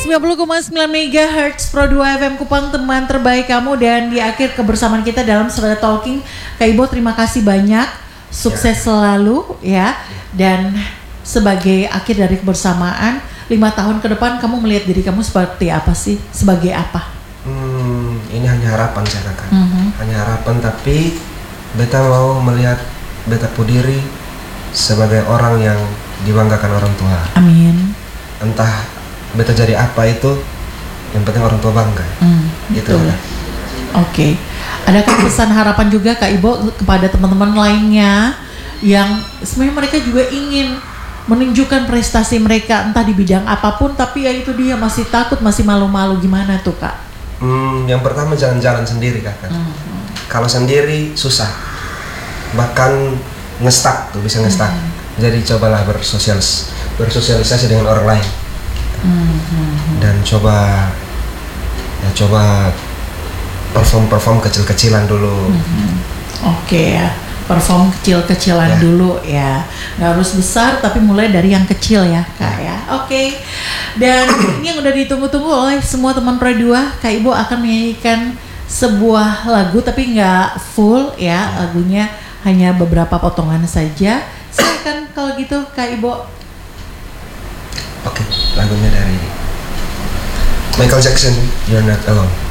90,9 MHz Pro 2 FM Kupang, teman terbaik kamu. Dan di akhir kebersamaan kita dalam Saudara Talking, Kak Ibo terima kasih banyak, sukses selalu ya. Dan sebagai akhir dari kebersamaan 5 tahun ke depan, kamu melihat diri kamu seperti apa sih? Sebagai apa? Ini hanya harapan saya kakak, hanya harapan, tapi beta mau melihat beta diri sebagai orang yang dibanggakan orang tua. Amin. Entah beta jadi apa itu, yang penting orang tua bangga. Gitu kan. Oke. Adakah pesan harapan juga Kak Ibo kepada teman-teman lainnya yang sebenarnya mereka juga ingin menunjukkan prestasi mereka entah di bidang apapun, tapi ya itu dia masih takut, masih malu-malu, gimana tuh Kak? Yang pertama jangan jalan sendiri kakak. Kalau sendiri susah, bahkan ngestak tuh, bisa ngestak. Jadi cobalah bersosialisasi dengan orang lain. Dan coba perform kecil-kecilan dulu. Oke ya, perform kecil-kecilan dulu ya, nggak harus besar tapi mulai dari yang kecil ya Kak ya. Oke. Dan ini yang udah ditunggu-tunggu oleh semua teman Pro 2, Kak Ibo akan menyanyikan sebuah lagu tapi nggak full ya, lagunya hanya beberapa potongan saja. Silakan kalau gitu Kak Ibo. Oke, lagunya dari Michael Jackson, You're Not Alone.